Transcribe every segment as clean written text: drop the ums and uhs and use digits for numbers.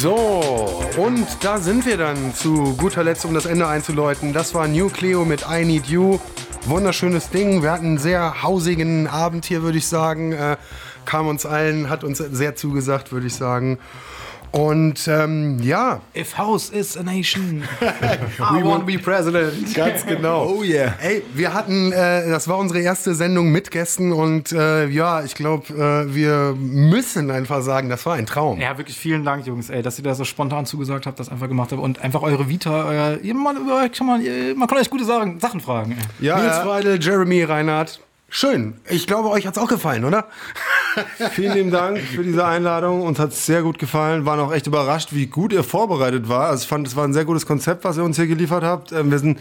So, und da sind wir dann zu guter Letzt, um das Ende einzuläuten. Das war New Cleo mit I Need You. Wunderschönes Ding. Wir hatten einen sehr hausigen Abend hier, würde ich sagen. Kam uns allen, hat uns sehr zugesagt, würde ich sagen. Und ja. If house is a nation, we want to be president. Ganz genau. Oh yeah. Ey, wir hatten, das war unsere erste Sendung mit Gästen und ja, ich glaube, wir müssen einfach sagen, das war ein Traum. Ja, wirklich vielen Dank, Jungs, ey, dass ihr da so spontan zugesagt habt, das einfach gemacht habt und einfach eure Vita, man kann euch gute Sachen fragen. Ey. Ja, Nils Freidel, Jeremy Reinhardt. Schön. Ich glaube, euch hat's auch gefallen, oder? Vielen lieben Dank für diese Einladung. Uns hat's sehr gut gefallen. Waren auch echt überrascht, wie gut ihr vorbereitet war. Also ich fand, es war ein sehr gutes Konzept, was ihr uns hier geliefert habt.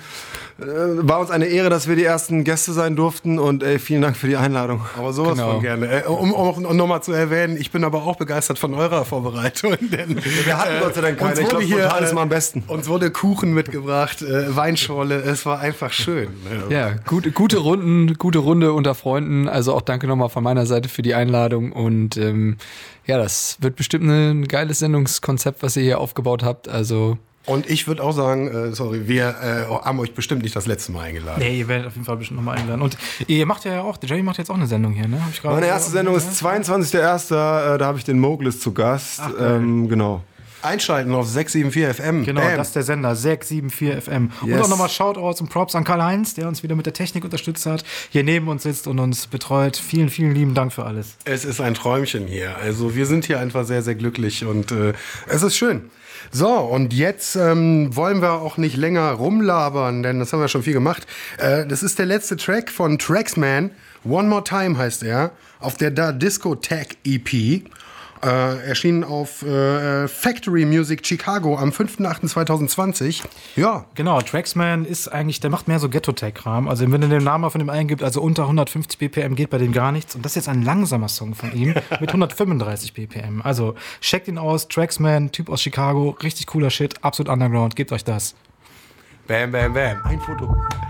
War uns eine Ehre, dass wir die ersten Gäste sein durften. Und vielen Dank für die Einladung. Aber sowas von gerne. Um nochmal zu erwähnen, ich bin aber auch begeistert von eurer Vorbereitung. Denn, wir hatten Gott sei Dank keine. Ich glaube, hier alles mal am besten. Uns wurde Kuchen mitgebracht, Weinschorle. Es war einfach schön. Ja, gute Runde unter Freunden. Also auch danke nochmal von meiner Seite für die Einladung. Und ja, das wird bestimmt ein geiles Sendungskonzept, was ihr hier aufgebaut habt. Also und ich würde auch sagen, wir haben euch bestimmt nicht das letzte Mal eingeladen. Nee, ihr werdet auf jeden Fall bestimmt nochmal eingeladen. Und ihr macht ja auch, der Jerry macht jetzt auch eine Sendung hier, ne? Meine erste Sendung ist 22.01. Da habe ich den Moglis zu Gast. Ach, genau. Einschalten auf 674 FM. Genau, das ist der Sender, 674 FM. Yes. Und auch nochmal Shoutouts und Props an Karl-Heinz, der uns wieder mit der Technik unterstützt hat, hier neben uns sitzt und uns betreut. Vielen, vielen lieben Dank für alles. Es ist ein Träumchen hier. Also wir sind hier einfach sehr, sehr glücklich und es ist schön. So, und jetzt wollen wir auch nicht länger rumlabern, denn das haben wir schon viel gemacht. Das ist der letzte Track von Traxman. One More Time heißt er, auf der Da Discotheque EP. Erschienen auf Factory Music Chicago am 5.8.2020. Ja. Genau, Traxman ist eigentlich, der macht mehr so Ghetto-Tech-Kram. Also wenn du den Namen von ihm eingibt, also unter 150 BPM geht bei dem gar nichts. Und das ist jetzt ein langsamer Song von ihm mit 135 BPM. Also checkt ihn aus, Traxman, Typ aus Chicago, richtig cooler Shit, absolut underground, gebt euch das. Bam, bam, bam. Ein Foto.